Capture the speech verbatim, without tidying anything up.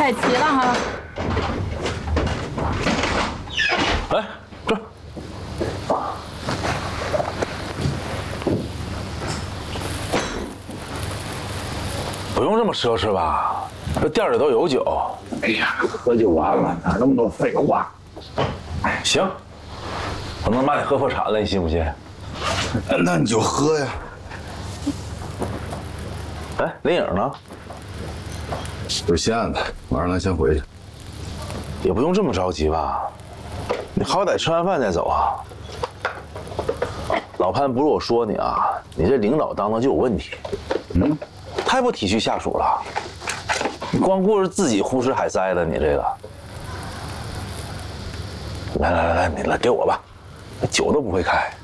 该齐了哈。 来，这。不用这么奢侈吧？这店里都有酒。 哎呀，喝就完了，哪那么多废话？ 哎，行，我能把你喝破产了，你信不信？ 那你就喝呀。 哎，林颖呢？ 有西安的，我让他先回去。 也不用这么着急吧？你好歹吃完饭再走啊。老潘，不是我说你啊，你这领导当的就有问题。嗯。太不体恤下属了，你光顾着自己胡吃海塞的，你这个。来来来来，你来给我吧，酒都不会开。